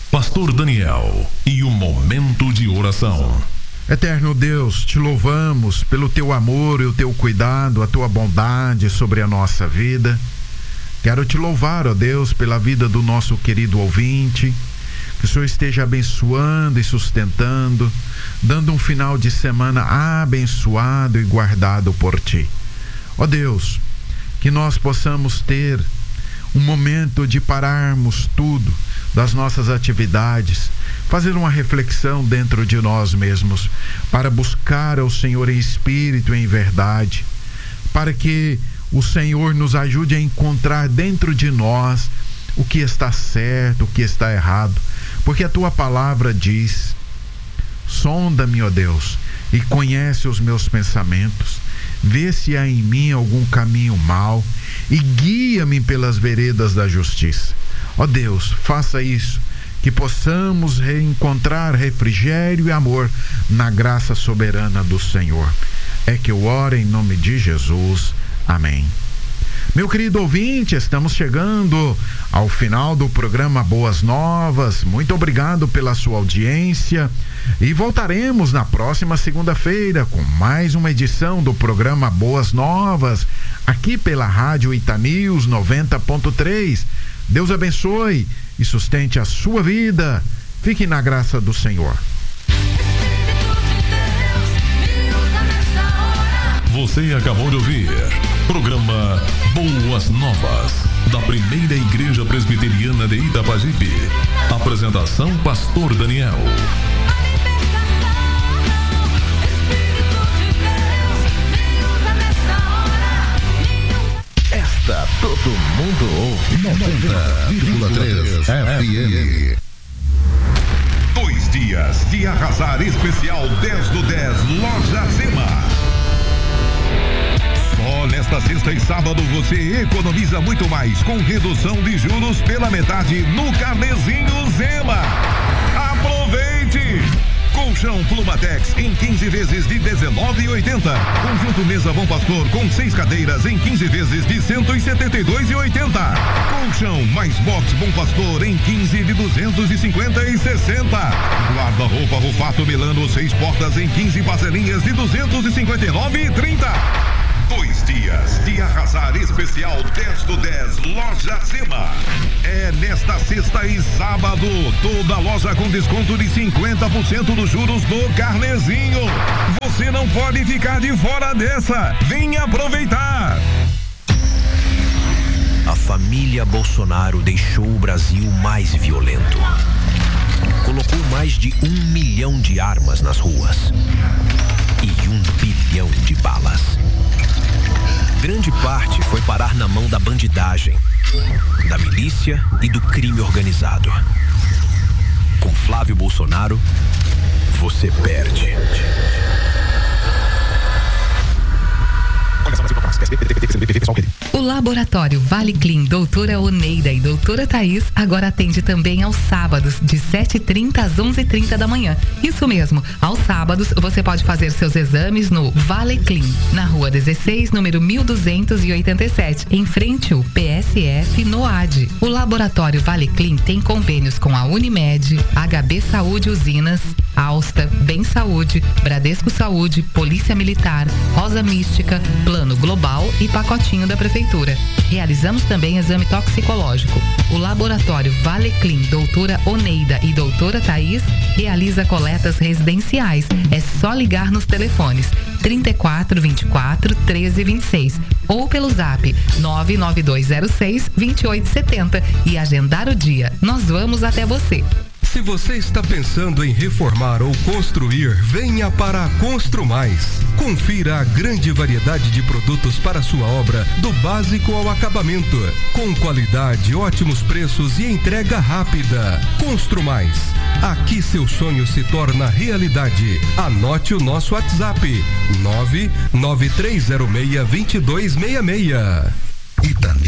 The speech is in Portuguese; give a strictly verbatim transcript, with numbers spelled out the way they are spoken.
Pastor Daniel e o momento de oração. Eterno Deus, te louvamos pelo teu amor e o teu cuidado, a tua bondade sobre a nossa vida. Quero te louvar, ó Deus, pela vida do nosso querido ouvinte, que o Senhor esteja abençoando e sustentando, dando um final de semana abençoado e guardado por ti. Ó Deus, que nós possamos ter um momento de pararmos tudo das nossas atividades, fazer uma reflexão dentro de nós mesmos, para buscar ao Senhor em espírito e em verdade, para que o Senhor nos ajude a encontrar dentro de nós o que está certo, o que está errado, porque a tua palavra diz: sonda-me, ó Deus, e conhece os meus pensamentos, vê se há em mim algum caminho mau e guia-me pelas veredas da justiça. Ó Deus, faça isso, que possamos reencontrar refrigério e amor na graça soberana do Senhor. É que eu oro em nome de Jesus. Amém. Meu querido ouvinte, estamos chegando ao final do programa Boas Novas. Muito obrigado pela sua audiência e voltaremos na próxima segunda-feira com mais uma edição do programa Boas Novas, aqui pela Rádio Itanews noventa ponto três. Deus abençoe e sustente a sua vida. Fique na graça do Senhor. Você acabou de ouvir programa Boas Novas, da Primeira Igreja Presbiteriana de Itapajipe. Apresentação Pastor Daniel. Esta todo mundo ouve. noventa vírgula três F M. Dois dias de arrasar especial dez do dez Loja Zema. Só nesta sexta e sábado você economiza muito mais com redução de juros pela metade no Carnezinho Zema. Aproveite! Colchão Plumatex em quinze vezes de dezenove reais e oitenta centavos. Conjunto Mesa Bom Pastor com seis cadeiras em quinze vezes de cento e setenta e dois reais e oitenta centavos. Colchão mais box Bom Pastor em quinze de duzentos e cinquenta e sessenta centavos. Guarda-roupa Rufato Milano seis portas em quinze parcelinhas de duzentos e cinquenta e nove reais e trinta centavos. Dois dias de arrasar especial dez do dez Loja Zema. É nesta sexta e sábado, toda loja com desconto de cinquenta por cento dos juros do Carnezinho. Você não pode ficar de fora dessa. Venha aproveitar. A família Bolsonaro deixou o Brasil mais violento. Colocou mais de um milhão de armas nas ruas e um bilhão de balas. Grande parte foi parar na mão da bandidagem, da milícia e do crime organizado. Com Flávio Bolsonaro, você perde. O laboratório Vale Clean, doutora Oneida e doutora Thaís, agora atende também aos sábados, de sete e trinta às onze e trinta da manhã. Isso mesmo, aos sábados você pode fazer seus exames no Vale Clean, na rua dezesseis, número mil duzentos e oitenta e sete, em frente ao P S F no A D. O laboratório Vale Clean tem convênios com a Unimed, H B Saúde Usinas, Alsta, Bem Saúde, Bradesco Saúde, Polícia Militar, Rosa Mística, Plano Global e Pacotinho da Prefeitura. Realizamos também exame toxicológico. O laboratório Vale Clean, doutora Oneida e doutora Thaís, realiza coletas residenciais. É só ligar nos telefones trinta e quatro, vinte e quatro, treze, vinte e seis ou pelo zap nove nove dois zero seis, vinte e oito setenta e agendar o dia. Nós vamos até você. Se você está pensando em reformar ou construir, venha para a Constru Mais. Confira a grande variedade de produtos para sua obra, do básico ao acabamento, com qualidade, ótimos preços e entrega rápida. Constru Mais. Aqui seu sonho se torna realidade. Anote o nosso WhatsApp: nove nove três zero seis, dois dois seis seis. Itanews